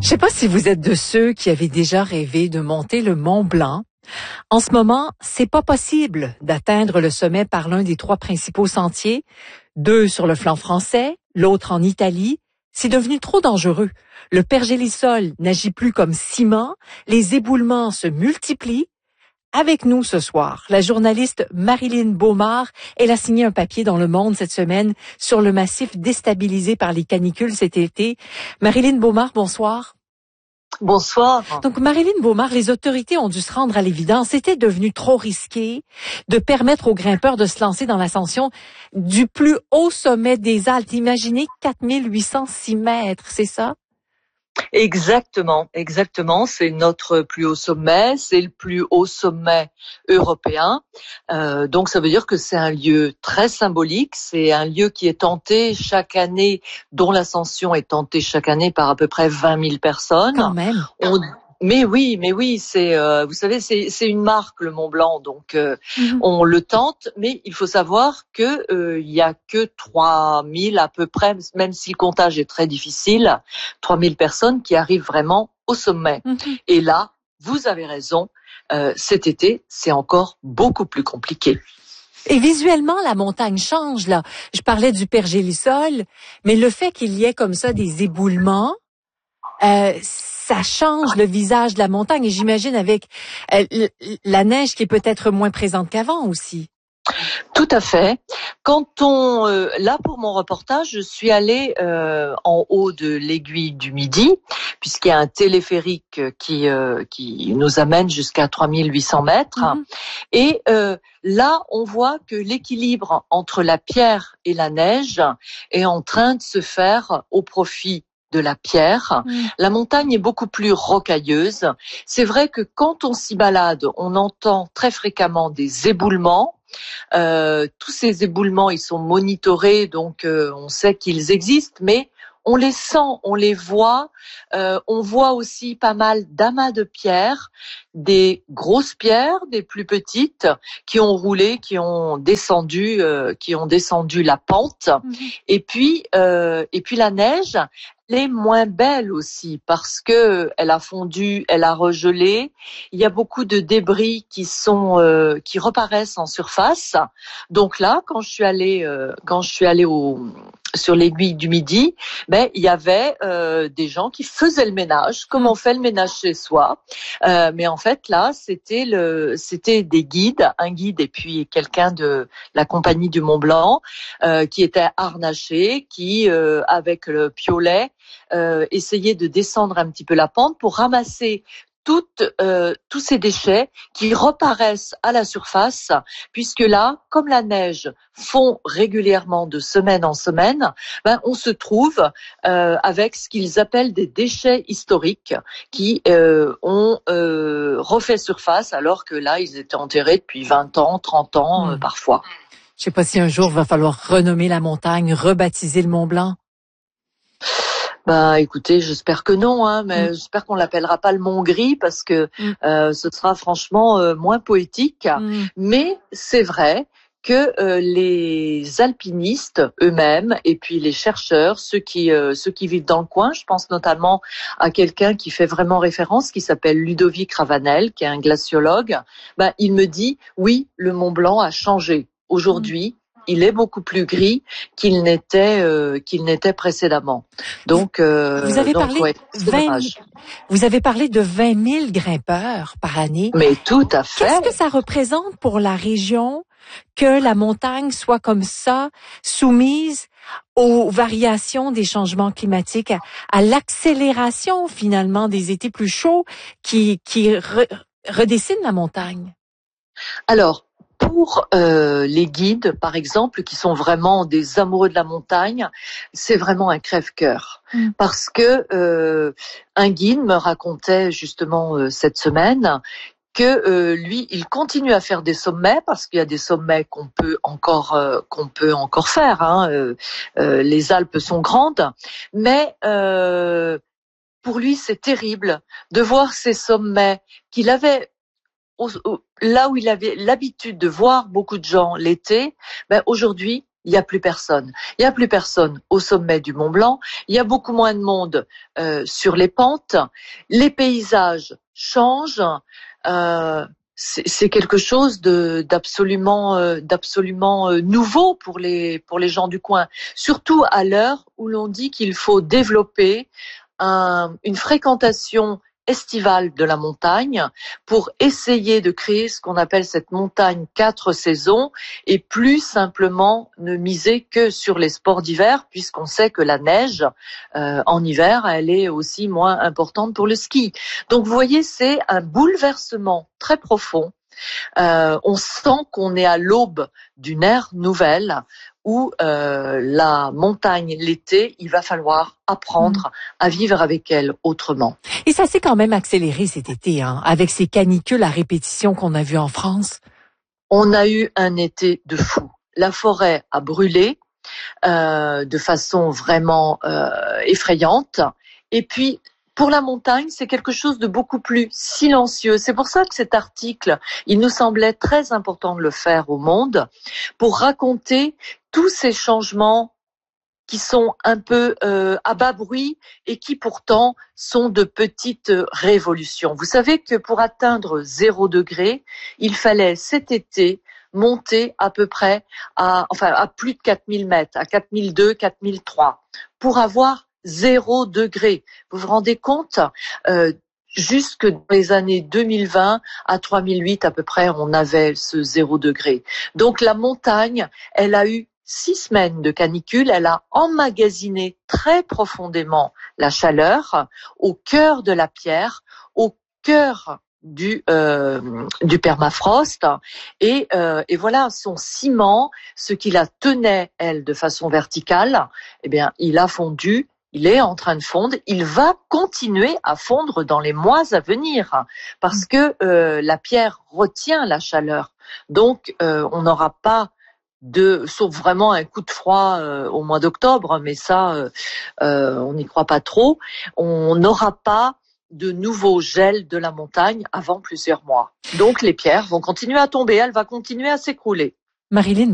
Je sais pas si vous êtes de ceux qui avaient déjà rêvé de monter le Mont Blanc. En ce moment, c'est pas possible d'atteindre le sommet par l'un des trois principaux sentiers, deux sur le flanc français, l'autre en Italie. C'est devenu trop dangereux. Le pergélisol n'agit plus comme ciment, les éboulements se multiplient. Avec nous ce soir, la journaliste Marilyn Beaumard. Elle a signé un papier dans Le Monde cette semaine sur le massif déstabilisé par les canicules cet été. Marilyn Beaumard, bonsoir. Bonsoir. Donc, Marilyn Beaumard, les autorités ont dû se rendre à l'évidence. C'était devenu trop risqué de permettre aux grimpeurs de se lancer dans l'ascension du plus haut sommet des Alpes. Imaginez 4806 mètres, c'est ça? Exactement. C'est notre plus haut sommet, c'est le plus haut sommet européen. Donc ça veut dire que c'est un lieu très symbolique, c'est un lieu qui est tenté chaque année, dont l'ascension est tentée chaque année par à peu près 20 000 personnes. Quand même. Mais oui, c'est, vous savez, c'est une marque, le Mont Blanc, donc on le tente, mais il faut savoir que il y a que 3 000 à peu près, même si le comptage est très difficile, 3 000 personnes qui arrivent vraiment au sommet. Et là, vous avez raison, cet été, c'est encore beaucoup plus compliqué. Et visuellement, la montagne change, là. Je parlais du pergélisol, mais le fait qu'il y ait comme ça des éboulements, ça change le visage de la montagne. Et j'imagine avec la neige qui est peut-être moins présente qu'avant aussi. Tout à fait. Là pour mon reportage, je suis allée en haut de l'aiguille du Midi, puisqu'il y a un téléphérique qui nous amène jusqu'à 3800 mètres. Et là, on voit que l'équilibre entre la pierre et la neige est en train de se faire au profit de la pierre. La montagne est beaucoup plus rocailleuse. C'est vrai que quand on s'y balade, on entend très fréquemment des éboulements. Tous ces éboulements, ils sont monitorés, donc on sait qu'ils existent, mais on les sent, on les voit. On voit aussi pas mal d'amas de pierres, des grosses pierres, des plus petites, qui ont roulé, qui ont descendu la pente. Et puis la neige, elle est moins belle aussi parce que elle a fondu, elle a regelé. Il y a beaucoup de débris qui reparaissent en surface. Donc là, quand je suis allée sur l'aiguille du Midi, il y avait des gens qui faisaient le ménage, comme on fait le ménage chez soi. Mais en fait là, c'était des guides, un guide et puis quelqu'un de la compagnie du Mont Blanc qui était harnaché, qui avec le piolet essayait de descendre un petit peu la pente pour ramasser tous ces déchets qui reparaissent à la surface, puisque là, comme la neige fond régulièrement de semaine en semaine, on se trouve avec ce qu'ils appellent des déchets historiques qui ont refait surface, alors que là, ils étaient enterrés depuis 20 ans, 30 ans parfois. Je sais pas si un jour il va falloir renommer la montagne, rebaptiser le Mont Blanc. Écoutez, j'espère que non, mais j'espère qu'on l'appellera pas le Mont Gris parce que ce sera franchement moins poétique. Mais c'est vrai que les alpinistes eux-mêmes et puis les chercheurs, ceux qui vivent dans le coin, je pense notamment à quelqu'un qui fait vraiment référence, qui s'appelle Ludovic Ravanel, qui est un glaciologue. Il me dit oui, le Mont Blanc a changé. Aujourd'hui, il est beaucoup plus gris qu'il n'était précédemment. Donc, vous avez parlé de 20 000 grimpeurs par année. Mais tout à fait. Qu'est-ce que ça représente pour la région que la montagne soit comme ça, soumise aux variations des changements climatiques, à l'accélération finalement des étés plus chauds qui redessinent la montagne? Alors, pour les guides, par exemple, qui sont vraiment des amoureux de la montagne, c'est vraiment un crève-cœur. Parce que un guide me racontait justement cette semaine que lui, il continue à faire des sommets parce qu'il y a des sommets qu'on peut encore faire. Les Alpes sont grandes, mais pour lui, c'est terrible de voir ces sommets qu'il avait là où il avait l'habitude de voir beaucoup de gens l'été, aujourd'hui, il n'y a plus personne. Il n'y a plus personne au sommet du Mont Blanc. Il y a beaucoup moins de monde sur les pentes. Les paysages changent. C'est quelque chose d'absolument nouveau pour les gens du coin. Surtout à l'heure où l'on dit qu'il faut développer une fréquentation estivale de la montagne pour essayer de créer ce qu'on appelle cette montagne 4 saisons et plus simplement ne miser que sur les sports d'hiver puisqu'on sait que la neige en hiver elle est aussi moins importante pour le ski. Donc vous voyez, c'est un bouleversement très profond. On sent qu'on est à l'aube d'une ère nouvelle où la montagne l'été, il va falloir apprendre à vivre avec elle autrement. Et ça s'est quand même accéléré cet été, avec ces canicules à répétition qu'on a vues en France. On a eu un été de fou. La forêt a brûlé de façon vraiment effrayante. Et puis, pour la montagne, c'est quelque chose de beaucoup plus silencieux. C'est pour ça que cet article, il nous semblait très important de le faire au Monde, pour raconter tous ces changements qui sont un peu à bas bruit et qui pourtant sont de petites révolutions. Vous savez que pour atteindre 0 degré, il fallait cet été monter à peu près à plus de 4000 mètres, à 4002, 4003, pour avoir 0 degré. Vous vous rendez compte jusque dans les années 2020, à 3008 à peu près, on avait ce 0 degré. Donc la montagne, elle a eu 6 semaines de canicule, elle a emmagasiné très profondément la chaleur au cœur de la pierre, au cœur du permafrost et voilà, son ciment, ce qui la tenait elle de façon verticale, eh bien il a fondu. Il est en train de fondre, il va continuer à fondre dans les mois à venir parce que la pierre retient la chaleur. Donc on n'aura pas sauf vraiment un coup de froid au mois d'octobre, mais ça on n'y croit pas trop. On n'aura pas de nouveau gel de la montagne avant plusieurs mois. Donc les pierres vont continuer à tomber, elles vont continuer à s'écrouler. Marilyn